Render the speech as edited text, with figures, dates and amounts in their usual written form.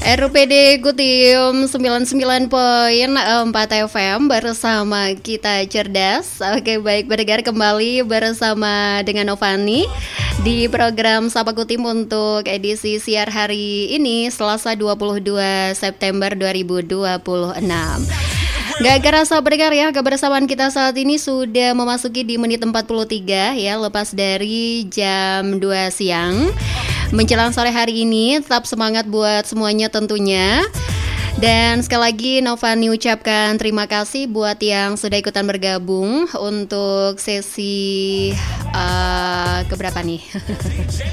RUPD Kutim 99,4 FM bersama kita cerdas. Oke, baik pendengar, kembali bersama dengan Novani di program Sapa Kutim untuk edisi siar hari ini Selasa 22 September 2026. Gak kerasa pendengar ya, kebersamaan kita saat ini sudah memasuki di menit 43 ya, lepas dari jam 2 siang. Menjelang sore hari ini, tetap semangat buat semuanya tentunya. Dan sekali lagi Novani ucapkan terima kasih buat yang sudah ikutan bergabung untuk sesi keberapa nih?